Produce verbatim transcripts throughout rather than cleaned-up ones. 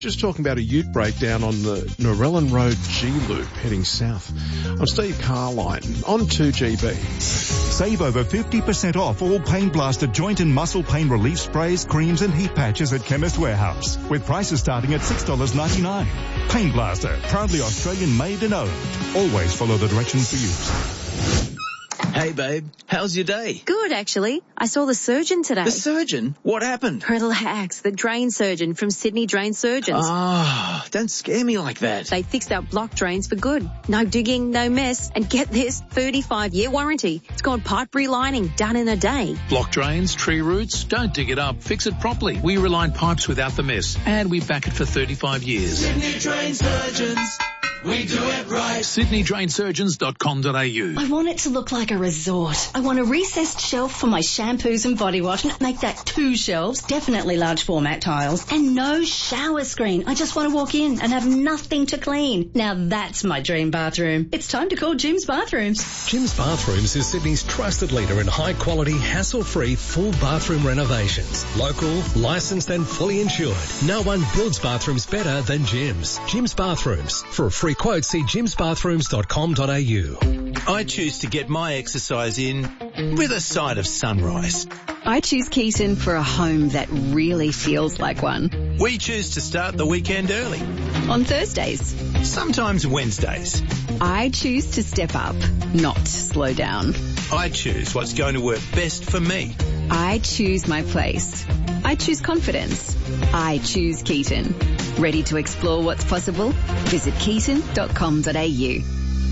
Just talking about a ute breakdown on the Narellan Road G-Loop heading south. I'm Steve Carline on two G B. Save over fifty percent off all Pain Blaster joint and muscle pain relief sprays, creams and heat patches at Chemist Warehouse, with prices starting at six dollars ninety-nine. Pain Blaster, proudly Australian made and owned. Always follow the directions for use. Hey, babe. How's your day? Good, actually. I saw the surgeon today. The surgeon? What happened? Relax. The drain surgeon from Sydney Drain Surgeons. Ah, oh, don't scare me like that. They fixed our block drains for good. No digging, no mess. And get this, thirty-five year warranty. It's got pipe relining done in a day. Block drains, tree roots, don't dig it up. Fix it properly. We reline pipes without the mess. And we back it for thirty-five years. Sydney Drain Surgeons. We do it right. Sydney Drain Surgeons dot com dot a u. I want it to look like a resort. I want a recessed shelf for my shampoos and body wash. Make that two shelves, definitely large format tiles, and no shower screen. I just want to walk in and have nothing to clean. Now that's my dream bathroom. It's time to call Jim's Bathrooms. Jim's Bathrooms is Sydney's trusted leader in high quality, hassle-free, full bathroom renovations. Local, licensed and fully insured. No one builds bathrooms better than Jim's. Jim's Bathrooms. For a free quote, see jims bathrooms dot com dot a u. I choose to get my exercise in with a side of sunrise. I choose Keaton for a home that really feels like one. We choose to start the weekend early. On Thursdays. Sometimes Wednesdays. I choose to step up, not slow down. I choose what's going to work best for me. I choose my place. I choose confidence. I choose Keaton. Ready to explore what's possible? Visit keaton dot com dot a u.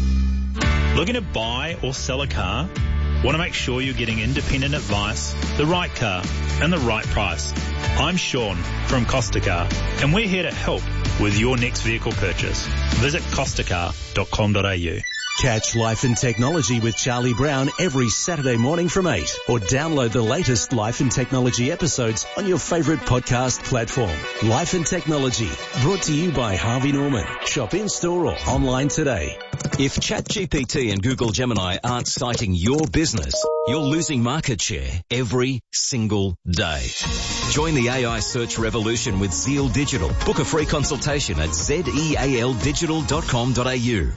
Looking to buy or sell a car? Want to make sure you're getting independent advice, the right car, and the right price? I'm Sean from Costa Car, and we're here to help with your next vehicle purchase. Visit costa car dot com dot a u. Catch Life and Technology with Charlie Brown every Saturday morning from eight, or download the latest Life and Technology episodes on your favourite podcast platform. Life and Technology, brought to you by Harvey Norman. Shop in-store or online today. If ChatGPT and Google Gemini aren't citing your business, you're losing market share every single day. Join the A I search revolution with Zeal Digital. Book a free consultation at zeal digital dot com dot a u.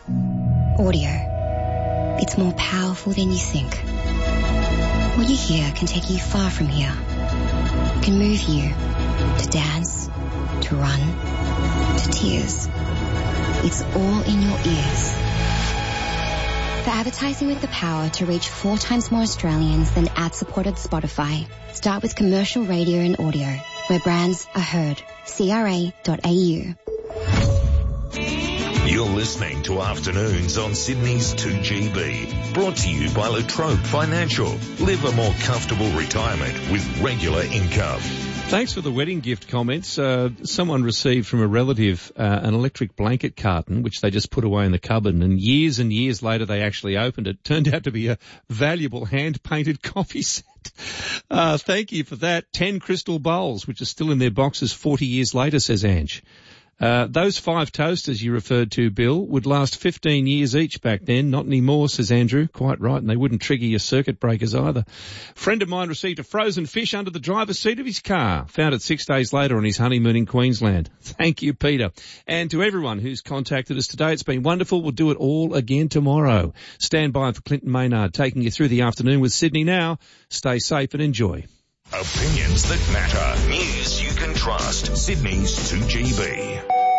Audio. It's more powerful than you think. What you hear can take you far from here. It can move you to dance, to run, to tears. It's all in your ears. For advertising with the power to reach four times more Australians than ad-supported Spotify, start with commercial radio and audio, where brands are heard. C R A dot a u. You're listening to Afternoons on Sydney's two G B. Brought to you by Latrobe Financial. Live a more comfortable retirement with regular income. Thanks for the wedding gift comments. Uh, someone received from a relative uh, an electric blanket carton, which they just put away in the cupboard, and years and years later they actually opened it. Turned out to be a valuable hand-painted coffee set. Uh, thank you for that. Ten crystal bowls, which are still in their boxes forty years later, says Ange. Uh, those five toasters you referred to, Bill, would last fifteen years each back then. Not anymore, says Andrew. Quite right, and they wouldn't trigger your circuit breakers either. Friend of mine received a frozen fish under the driver's seat of his car. Found it six days later on his honeymoon in Queensland. Thank you, Peter. And to everyone who's contacted us today, it's been wonderful. We'll do it all again tomorrow. Stand by for Clinton Maynard taking you through the afternoon with Sydney Now. Stay safe and enjoy. Opinions that matter. News you can trust. Sydney's two G B.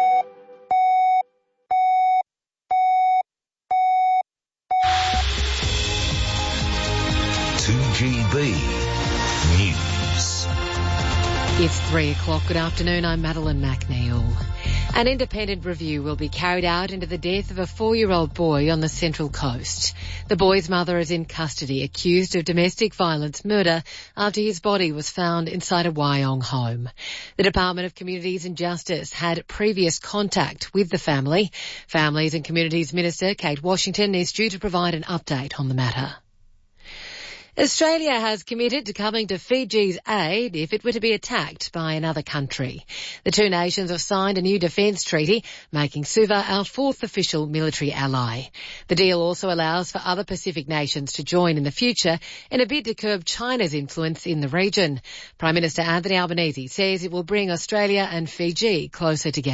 two G B News. It's three o'clock. Good afternoon. I'm Madeline McNeil. An independent review will be carried out into the death of a four-year-old boy on the Central Coast. The boy's mother is in custody, accused of domestic violence murder after his body was found inside a Wyong home. The Department of Communities and Justice had previous contact with the family. Families and Communities Minister Kate Washington is due to provide an update on the matter. Australia has committed to coming to Fiji's aid if it were to be attacked by another country. The two nations have signed a new defence treaty, making Suva our fourth official military ally. The deal also allows for other Pacific nations to join in the future in a bid to curb China's influence in the region. Prime Minister Anthony Albanese says it will bring Australia and Fiji closer together.